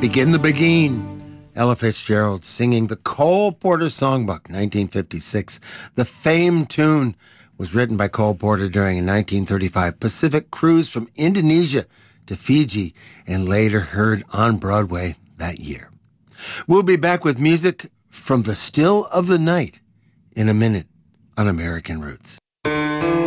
Begin the Begin. Ella Fitzgerald singing the Cole Porter Songbook, 1956. The famed tune was written by Cole Porter during a 1935 Pacific cruise from Indonesia to Fiji and later heard on Broadway that year. We'll be back with music from the still of the night in a minute on American Roots.